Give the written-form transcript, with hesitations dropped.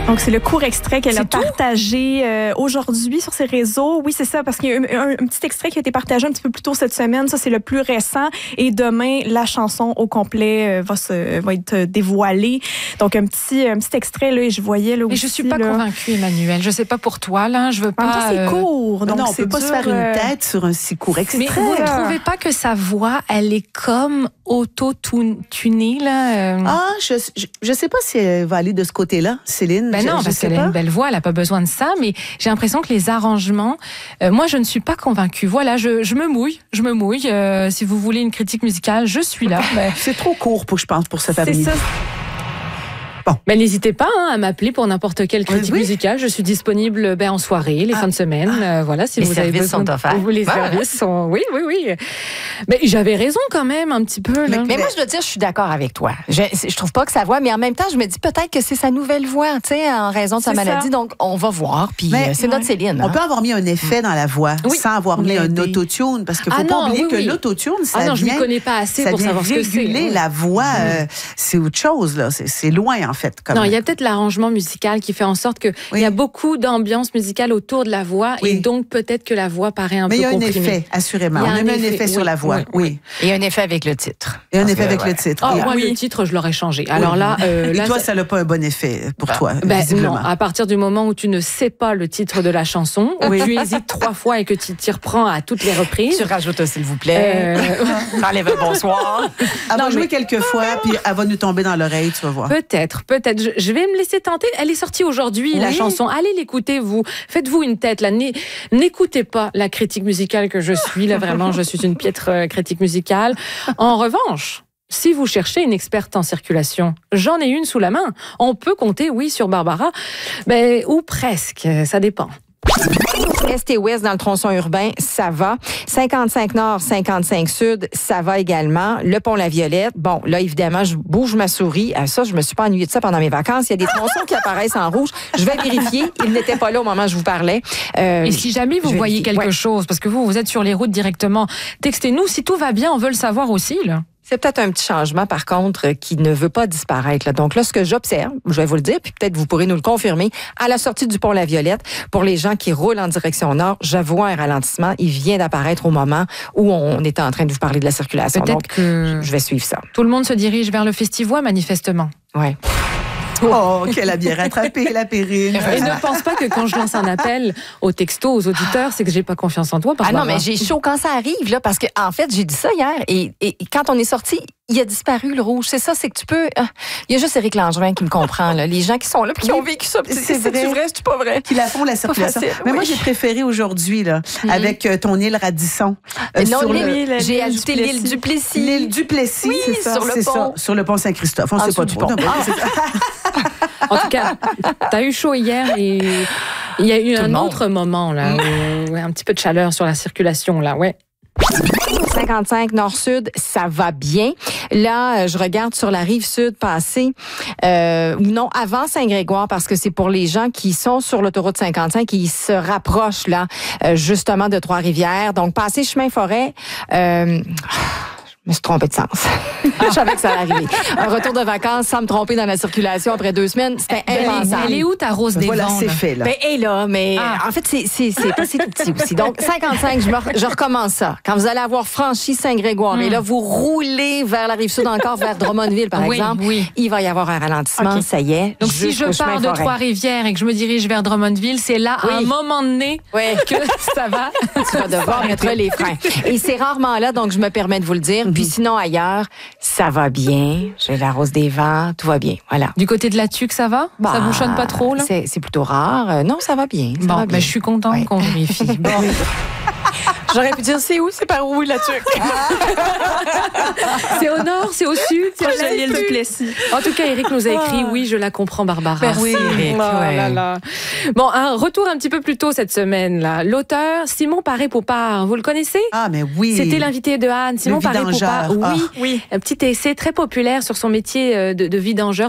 Donc, c'est le court extrait qu'elle a partagé aujourd'hui sur ses réseaux. Oui, c'est ça, parce qu'il y a un petit extrait qui a été partagé un petit peu plus tôt cette semaine. Ça, c'est le plus récent. Et demain, la chanson au complet va être dévoilée. Donc, un petit extrait, là, et je voyais là aussi. Mais je suis pas convaincue, Emmanuel. Je sais pas pour toi, là. Je veux pas. En même temps, c'est court. Donc, non, on peut pas se faire une tête sur un si court extrait. Mais vous ne trouvez pas que sa voix, elle est comme auto-tunée, là? Je sais pas si elle va aller de ce côté-là, Céline. Ben non, parce qu'elle a une belle voix, elle n'a pas besoin de ça, mais j'ai l'impression que les arrangements, moi, je ne suis pas convaincue. Voilà, je me mouille. Si vous voulez une critique musicale, je suis là. C'est trop court, je pense, pour se faire une idée. C'est ça. Bon. Ben, n'hésitez pas à m'appeler pour n'importe quelle critique musicale. Je suis disponible en soirée, les fins de semaine. Voilà, si vous avez besoin. Sont offerts. Les services sont. Oui. Mais j'avais raison quand même un petit peu. Là. Mais moi, je dois dire, je suis d'accord avec toi. Je trouve pas que sa voix, mais en même temps, je me dis peut-être que c'est sa nouvelle voix, tu sais, en raison de sa maladie. Donc, on va voir. Puis c'est notre Céline. On peut avoir mis un effet dans la voix sans avoir mis un autotune, parce qu'il faut pas oublier que l'autotune, ça vient. Je ne connais pas assez pour savoir ce que c'est. Réguler la voix, c'est autre chose là. C'est loin en fait. Non, il y a peut-être l'arrangement musical qui fait en sorte qu'il y a beaucoup d'ambiance musicale autour de la voix et donc peut-être que la voix paraît un peu comprimée. Mais il y a un effet, assurément. On a mis un effet sur la voix, Et un effet avec le titre. Et un effet avec le titre. Moi, le titre, je l'aurais changé. Alors là, et toi, ça n'a pas un bon effet pour toi, non, à partir du moment où tu ne sais pas le titre de la chanson, où tu hésites 3 fois et que tu t'y reprends à toutes les reprises. Tu rajoutes s'il vous plaît. Enlève un bonsoir. Elle va jouer quelques fois, puis elle va nous tomber dans l'oreille, tu vas voir. Peut-être. Je vais me laisser tenter. Elle est sortie aujourd'hui, la chanson. Allez l'écouter, vous. Faites-vous une tête, là. N'écoutez pas la critique musicale que je suis. Là, vraiment, je suis une piètre critique musicale. En revanche, si vous cherchez une experte en circulation, j'en ai une sous la main. On peut compter, sur Barbara, ou presque. Ça dépend. Est et ouest dans le tronçon urbain, ça va. 55 nord, 55 sud, ça va également. Le pont La Violette, bon, là, évidemment, je bouge ma souris. Ça, je me suis pas ennuyée de ça pendant mes vacances. Il y a des tronçons qui apparaissent en rouge. Je vais vérifier. Ils n'étaient pas là au moment où je vous parlais. Et si jamais vous voyez quelque chose, parce que vous êtes sur les routes directement, textez-nous. Si tout va bien, on veut le savoir aussi, là. C'est peut-être un petit changement, par contre, qui ne veut pas disparaître. Là. Donc là, ce que j'observe, je vais vous le dire, puis peut-être vous pourrez nous le confirmer, à la sortie du pont La Violette, pour les gens qui roulent en direction nord, je vois un ralentissement. Il vient d'apparaître au moment où on était en train de vous parler de la circulation. Peut-être donc, que je vais suivre ça. Tout le monde se dirige vers le Festivois, manifestement. Oui. Oh, qu'elle a bien rattrapé la périne. Et ne pense pas que quand je lance un appel aux textos, aux auditeurs, c'est que j'ai pas confiance en toi. Non, mais j'ai chaud quand ça arrive, là, parce que en fait, j'ai dit ça hier, et quand on est sorti, il a disparu le rouge. C'est ça, c'est que tu peux... Il y a juste Éric Langevin qui me comprend, là. Les gens qui sont là puis qui ont vécu ça. C'est vrai, c'est pas vrai. Qui la font, la circulation. Mais moi, j'ai préféré aujourd'hui, là, avec ton île Radisson. J'ai ajouté l'île Duplessis. L'île Duplessis, c'est ça. Sur le pont. Ça, sur le pont Saint-Christophe. On ne sait pas du pont. En tout cas, t'as eu chaud hier et il y a eu un autre moment, là, où, un petit peu de chaleur sur la circulation, là, 55 nord-sud, ça va bien. Là, je regarde sur la rive sud passer, avant Saint-Grégoire, parce que c'est pour les gens qui sont sur l'autoroute 55, qui se rapprochent, là, justement de Trois-Rivières. Donc, passer chemin-forêt... Je me suis trompée de sens. Je savais que ça allait arriver. Un retour de vacances sans me tromper dans la circulation après 2 semaines, c'était impensable. Elle est où ta rose des vents? Voilà, c'est fait, là. Mais en fait, c'est pas si petit aussi. Donc, 55, je recommence ça. Quand vous allez avoir franchi Saint-Grégoire, et là, vous roulez vers la Rive-Sud encore, vers Drummondville, par exemple, il va y avoir un ralentissement, ça y est. Donc, si je pars de Trois-Rivières et que je me dirige vers Drummondville, c'est là, à un moment donné, que ça va. Tu vas devoir mettre les freins. Et c'est rarement là, donc je me permets de vous le dire. Puis sinon, ailleurs, ça va bien. J'ai la rose des vents, tout va bien. Voilà. Du côté de la Tuque, ça va? Ça bouchonne pas trop, là? C'est plutôt rare. Non, ça va bien. Je suis contente qu'on vérifie. Bon. J'aurais pu dire, c'est où? C'est par où, la Tuque? C'est au nord, c'est au sud, c'est à l'île du Plessis. En tout cas, Éric nous a écrit, oui, je la comprends, Barbara. Merci, Éric. Bon, un retour un petit peu plus tôt cette semaine, là. L'auteur, Simon Paré-Popard, vous le connaissez? Ah, mais oui. C'était l'invité de Anne. Simon Paré-Popard. Oui. Un petit essai très populaire sur son métier de vidangeur.